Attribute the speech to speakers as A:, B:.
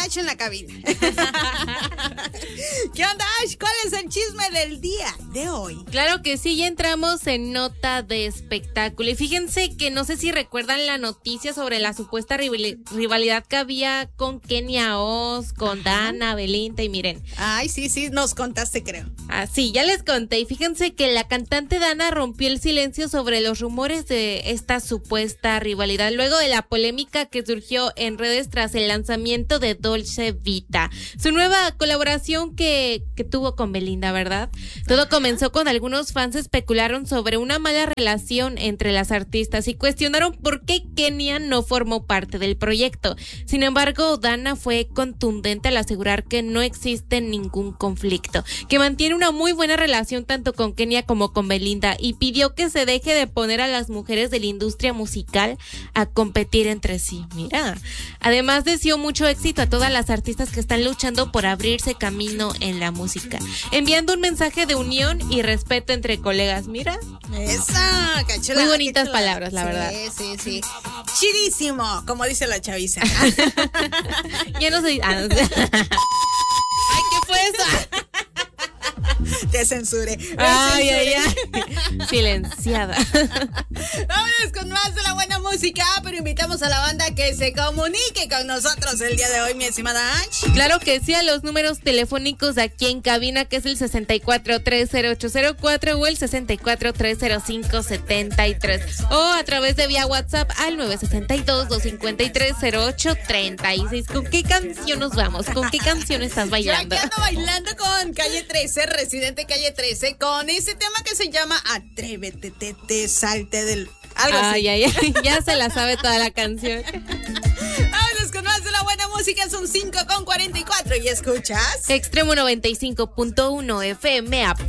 A: Nacho en la cabina. ¿Qué onda, Ash? ¿Cuál es el chisme del día de hoy?
B: Claro que sí, ya entramos en nota de espectáculo. Y fíjense que no sé si recuerdan la noticia sobre la supuesta rivalidad que había con Kenia Oz, con Dana, Belinda y miren.
A: Ay, sí, nos contaste, creo.
B: Ah, sí, ya les conté. Y fíjense que la cantante Dana rompió el silencio sobre los rumores de esta supuesta rivalidad luego de la polémica que surgió en redes tras el lanzamiento de Dolce Vita, su nueva colaboración que tuvo con Belinda, ¿verdad? Todo comenzó con algunos fans especularon sobre una mala relación entre las artistas y cuestionaron por qué Kenia no formó parte del proyecto. Sin embargo, Dana fue contundente al asegurar que no existe ningún conflicto, que mantiene una muy buena relación tanto con Kenia como con Belinda y pidió que se deje de poner a las mujeres de la industria musical a competir entre sí. Mira, además deseó mucho éxito a todas las artistas que están luchando por abrirse camino en la música, enviando un mensaje de unión y respeto entre colegas. Mira,
A: esa cachula,
B: muy bonitas palabras, la verdad.
A: Sí. Chidísimo, como dice la chaviza.
B: Ya no sé. Ay, ¿qué fue eso?
A: Te censuré.
B: Ay. Silenciada.
A: Vámonos con más de la buena música, pero invitamos a la banda que se comunique con nosotros el día de hoy, mi estimada Anch.
B: Claro que sí, a los números telefónicos de aquí en cabina, que es el 64-30804 o el 64-305-73, o a través de vía WhatsApp al 962-253-0836. ¿Con qué canción nos vamos? ¿Con qué canción estás bailando?
A: Yo aquí ando bailando con Calle 13, Residente Calle 13, con ese tema que se llama Atrévete, te salte del... Algo así.
B: Ay, ya se la sabe toda la canción.
A: Vámonos con más de la buena música, son 5:44 y escuchas
B: Extremo 95.1 FM.